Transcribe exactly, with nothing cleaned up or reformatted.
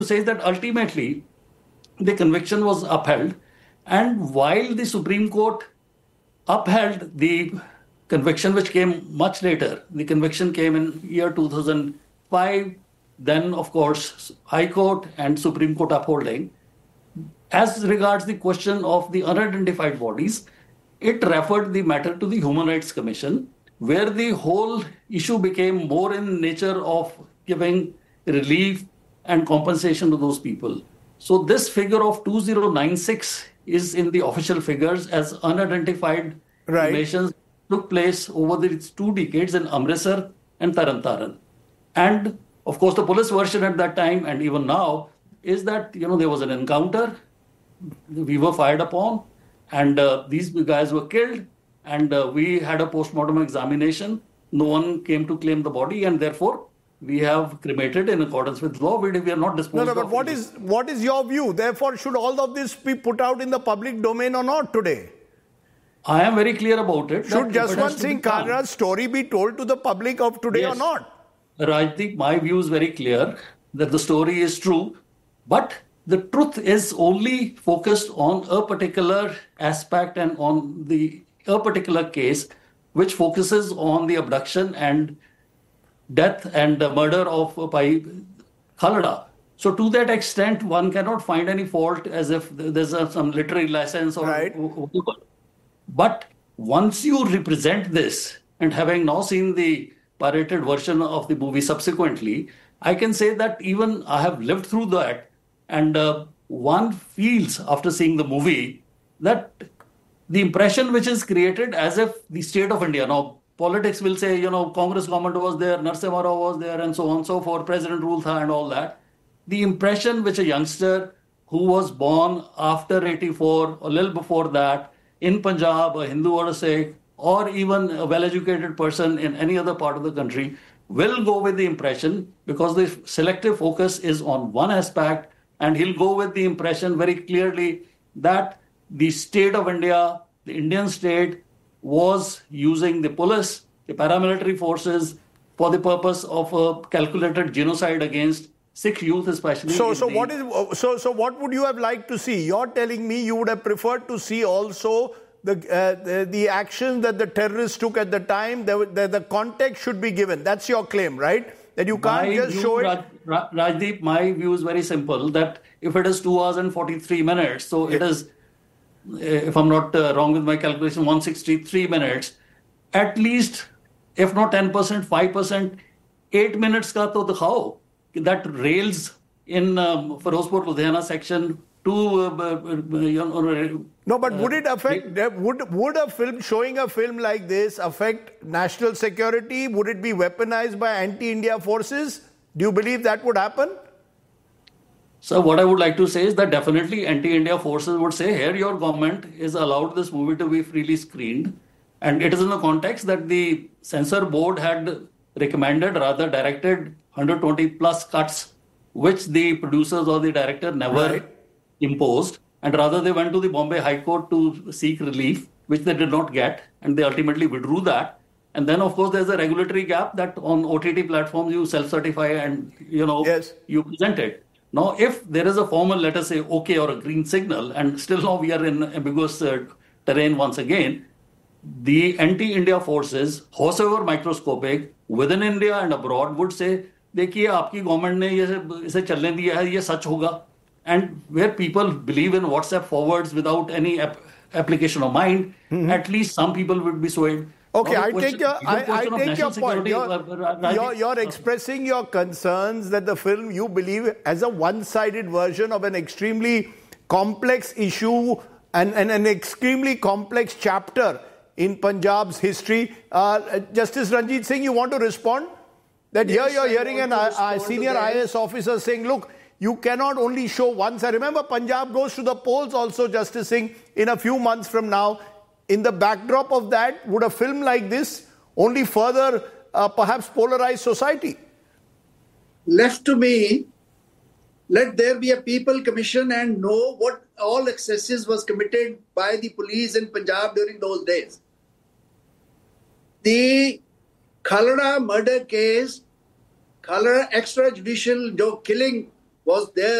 say is that ultimately the conviction was upheld. And while the Supreme Court upheld the conviction, which came much later, the conviction came in year two thousand five, then of course High Court and Supreme Court upholding. As regards the question of the unidentified bodies, it referred the matter to the Human Rights Commission, where the whole issue became more in nature of giving relief and compensation to those people. So this figure of two thousand ninety-six is in the official figures as unidentified right. cremations took place over these two decades in Amritsar and Taran Taran. And of course, the police version at that time and even now is that, you know, there was an encounter, we were fired upon, and uh, these guys were killed, and uh, we had a post-mortem examination. No one came to claim the body, and therefore we have cremated in accordance with law. We, we are not disposed No, no, but of what is, what is your view? Therefore, should all of this be put out in the public domain or not today? I am very clear about it. Should Jaswant Singh Kalra's story be told to the public of today yes. or not? Rajdeep, my view is very clear that the story is true, but the truth is only focused on a particular aspect and on the a particular case, which focuses on the abduction and death and the murder of Bhai Khalda. So to that extent, one cannot find any fault as if there's a, some literary license or right. whatever. But once you represent this, and having now seen the pirated version of the movie subsequently, I can say that even I have lived through that, and uh, one feels after seeing the movie that the impression which is created as if the state of India, now politics will say, you know, Congress government was there, Narasimha Rao was there, and so on and so forth, President Rule Tha and all that. The impression which a youngster who was born after eighty-four, a little before that, in Punjab, a Hindu or a Sikh, or even a well-educated person in any other part of the country, will go with the impression, because the selective focus is on one aspect, and he'll go with the impression very clearly that the state of India, the Indian state, was using the police, the paramilitary forces, for the purpose of a calculated genocide against Sikh youth, especially. So, so what is so so? What would you have liked to see? You're telling me you would have preferred to see also the uh, the, the actions that the terrorists took at the time. The, the the context should be given. That's your claim, right? That you can't my just view, show it. Raj, Raj, Rajdeep, my view is very simple. That if it is two hours and forty-three minutes, so yes. it is, if I'm not uh, wrong with my calculation, one hundred sixty-three minutes. At least, if not ten percent, five percent, eight minutes ka to dikhao. That rails in um, Ferozpur Ludhiana section to uh, you know, no, but would it affect? Uh, would would a film showing a film like this affect national security? Would it be weaponized by anti-India forces? Do you believe that would happen? So what I would like to say is that definitely anti-India forces would say, here your government is allowed this movie to be freely screened, and it is in the context that the censor board had recommended, rather directed, one hundred twenty plus cuts, which the producers or the director never right. imposed, and rather they went to the Bombay High Court to seek relief, which they did not get, and they ultimately withdrew that. And then, of course, there's a regulatory gap that on O T T platforms you self-certify and, you know, yes. you present it. Now, if there is a formal, let us say, okay or a green signal, and still now we are in ambiguous uh, terrain once again, the anti-India forces, however microscopic, within India and abroad, would say, देखिए आपकी government ने ये इसे चलने दिया है, ये सच होगा. And where people believe in WhatsApp forwards without any ap- application of mind, mm-hmm. at least some people would be swayed. Okay, I question, take your, I, I take your point. You're, you're, you're expressing your concerns that the film you believe as a one-sided version of an extremely complex issue and, and an extremely complex chapter in Punjab's history. Uh, Justice Ranjit Singh, you want to respond? That yes, here you're hearing an a senior I A S officer saying, look, you cannot only show one side. Remember, Punjab goes to the polls also, Justice Singh, in a few months from now. In the backdrop of that, would a film like this only further uh, perhaps polarize society? Left to me, let there be a people commission and know what all excesses was committed by the police in Punjab during those days. The Khalda murder case, Khalda extrajudicial killing was there